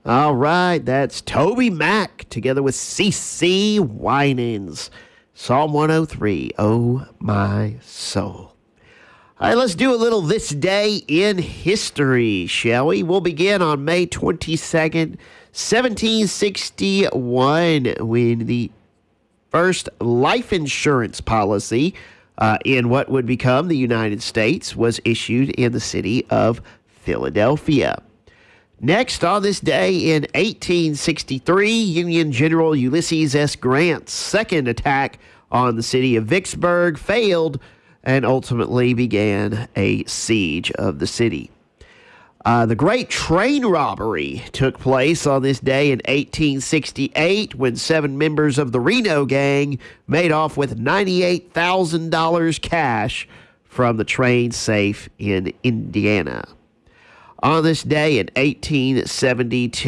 All right, that's Toby Mac together with CC Winans. Psalm 103, Oh My Soul. All right, let's do a little This Day in History, shall we? We'll begin on May 22nd, 1761, when the first life insurance policy in what would become the United States was issued in the city of Philadelphia. Next, on this day in 1863, Union General Ulysses S. Grant's second attack on the city of Vicksburg failed and ultimately began a siege of the city. The Great Train Robbery took place on this day in 1868 when 7 members of the Reno Gang made off with $98,000 cash from the train safe in Indiana. On this day in 1872,